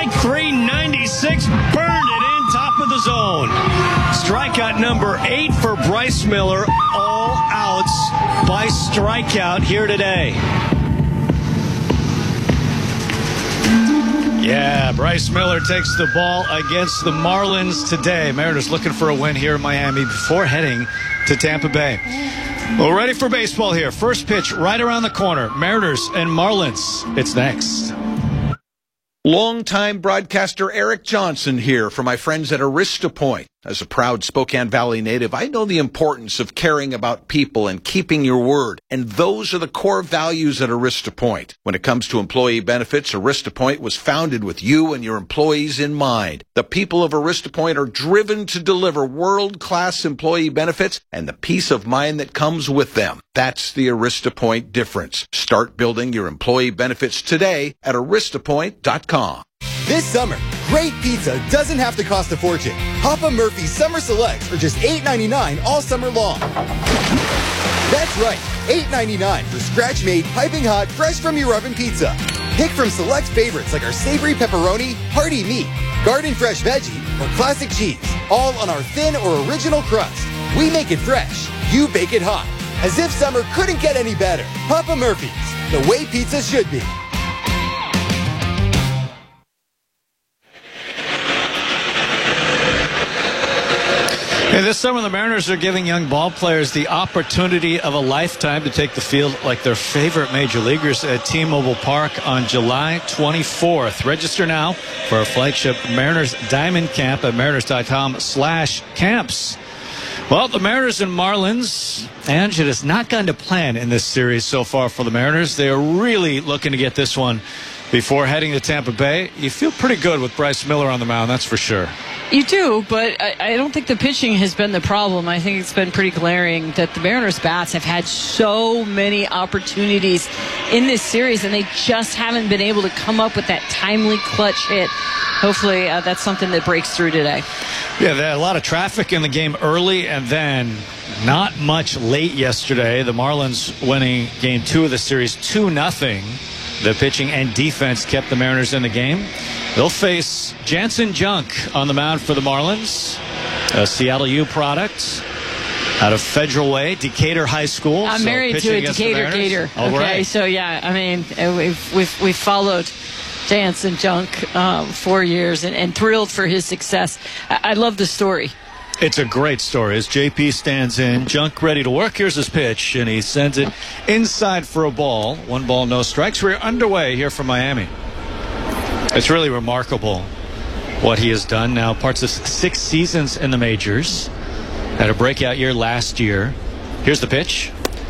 Strike 396, burned it in, top of the zone. Strikeout number 8 for Bryce Miller. All outs by strikeout here today. Yeah, Bryce Miller takes the ball against the Marlins today. Mariners looking for a win here in Miami before heading to Tampa Bay. Well, ready for baseball here. First pitch right around the corner. Mariners and Marlins. It's next. Longtime broadcaster Eric Johnson here for my friends at Arista Point. As a proud Spokane Valley native, I know the importance of caring about people and keeping your word. And those are the core values at Arista Point. When it comes to employee benefits, Arista Point was founded with you and your employees in mind. The people of Arista Point are driven to deliver world-class employee benefits and the peace of mind that comes with them. That's the Arista Point difference. Start building your employee benefits today at aristapoint.com. This summer, great pizza doesn't have to cost a fortune. Papa Murphy's Summer Selects are just $8.99 all summer long. That's right, $8.99 for scratch-made, piping hot, fresh from your oven pizza. Pick from select favorites like our savory pepperoni, hearty meat, garden fresh veggie, or classic cheese, all on our thin or original crust. We make it fresh, you bake it hot. As if summer couldn't get any better. Papa Murphy's, the way pizza should be. Hey, this summer, the Mariners are giving young ball players the opportunity of a lifetime to take the field like their favorite major leaguers at T-Mobile Park on July 24th. Register now for our flagship Mariners Diamond Camp at mariners.com/camps. Well, the Mariners and Marlins, and it has not gone to plan in this series so far for the Mariners. They are really looking to get this one before heading to Tampa Bay. You feel pretty good with Bryce Miller on the mound, that's for sure. You do, but I don't think the pitching has been the problem. I think it's been pretty glaring that the Mariners' bats have had so many opportunities in this series, and they just haven't been able to come up with that timely clutch hit. Hopefully that's something that breaks through today. Yeah, they had a lot of traffic in the game early, and then not much late yesterday. The Marlins winning Game 2 of the series 2-0. The pitching and defense kept the Mariners in the game. They'll face Jansen Junk on the mound for the Marlins, a Seattle U product out of Federal Way, Decatur High School. I'm married to a Decatur Gator. Oh, okay, right. So yeah, I mean, we've followed Jansen Junk 4 years and thrilled for his success. I love the story. It's a great story. As JP stands in, Junk ready to work. Here's his pitch, and he sends it inside for a ball. 1 ball, no strikes. We're underway here from Miami. It's really remarkable what he has done now. Parts of 6 seasons in the majors. Had a breakout year last year. Here's the pitch.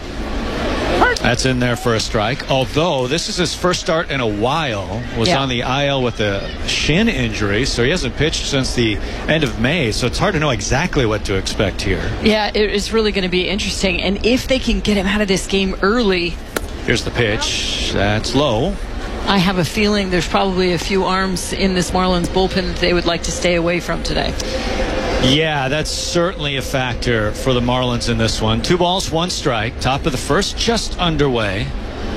That's in there for a strike. Although this is his first start in a while. Was on the IL with a shin injury, so he hasn't pitched since the end of May. So it's hard to know exactly what to expect here. Yeah, it is really going to be interesting. And if they can get him out of this game early. Here's the pitch. That's low. I have a feeling there's probably a few arms in this Marlins bullpen that they would like to stay away from today. Yeah, that's certainly a factor for the Marlins in this one. 2 balls, 1 strike. Top of the first, just underway.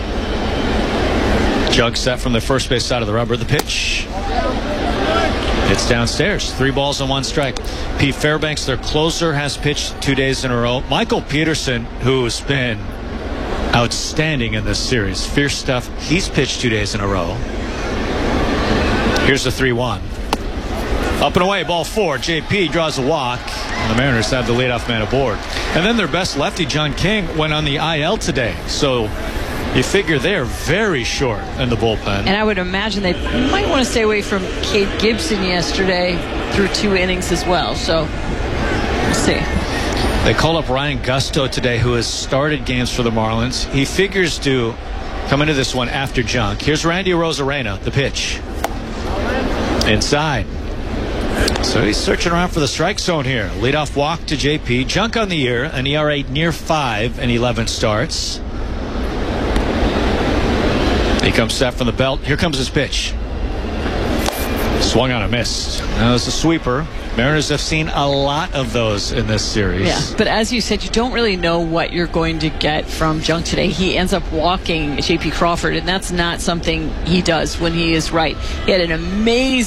Jug set from the first base side of the rubber. The pitch. It's downstairs. 3 balls and 1 strike. Pete Fairbanks, their closer, has pitched 2 days in a row. Michael Peterson, who's been outstanding in this series. Fierce stuff. He's pitched 2 days in a row. Here's the 3-1. Up and away, ball 4. JP draws a walk. And the Mariners have the leadoff man aboard. And then their best lefty, John King, went on the IL today. So you figure they're very short in the bullpen. And I would imagine they might want to stay away from Kate Gibson yesterday through 2 innings as well. So we'll see. They called up Ryan Gusto today, who has started games for the Marlins. He figures to come into this one after Junk. Here's Randy Arozarena, the pitch. Inside. So he's searching around for the strike zone here. Leadoff walk to JP. Junk on the year, an ERA near 5 and 11 starts. He comes set from the belt. Here comes his pitch. Swung on a miss. Now it's a sweeper. Mariners have seen a lot of those in this series. Yeah, but as you said, you don't really know what you're going to get from Junk today. He ends up walking J.P. Crawford, and that's not something he does when he is right. He had an amazing